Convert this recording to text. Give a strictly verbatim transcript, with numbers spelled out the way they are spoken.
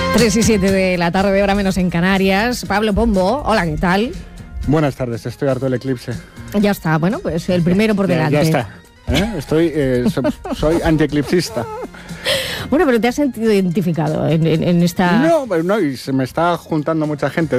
tres y siete de la tarde, hora menos en Canarias. Pablo Pombo, hola, ¿qué tal? Buenas tardes, estoy harto del eclipse. Ya está, bueno, pues el primero por delante. Ya, ya está, ¿eh? Estoy, eh, so, soy antieclipsista. Bueno, pero ¿te has sentido identificado en, en, en esta...? No, no, y se me está juntando mucha gente.